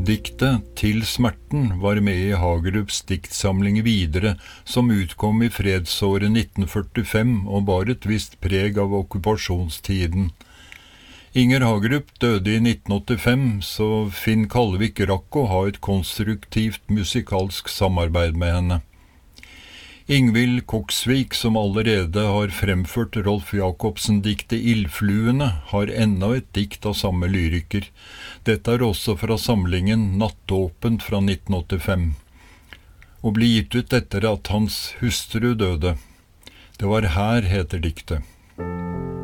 Diktet «Til smerten» var med i Hagerups diktsamling Videre, som utkom i fredsåret 1945 og bar et visst preg av okkupasjonstiden. Inger Hagerup døde i 1985, så Finn Kalvik rakk å ha et konstruktivt musikalsk samarbeid med henne. Ingvild Koksvik, som allerede har fremført Rolf Jacobsen-diktet Ildfluene, har enda et dikt av samme lyriker. Dette er også fra samlingen Nattåpent fra 1985, og ble gitt ut etter at hans hustru døde. Det var her, heter diktet.